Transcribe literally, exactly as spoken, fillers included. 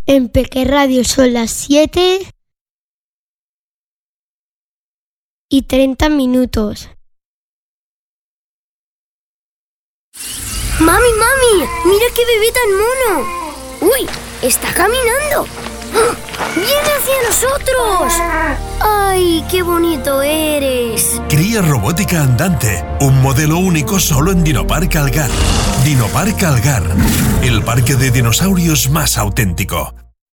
En Peque Radio son las siete y treinta minutos. ¡Mami, mami! ¡Mira qué bebé tan mono! ¡Uy! ¡Está caminando! ¡Viene hacia nosotros! ¡Ay, qué bonito eres! Cría robótica andante, un modelo único solo en Dinopark Algar. Dinopark Algar, el parque de dinosaurios más auténtico.